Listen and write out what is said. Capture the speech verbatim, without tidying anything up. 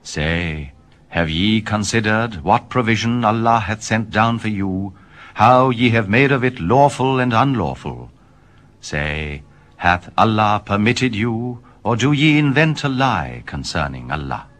Say, have ye considered what provision Allah hath sent down for you, how ye have made of it lawful and unlawful? Say, hath Allah permitted you, or do ye invent a lie concerning Allah?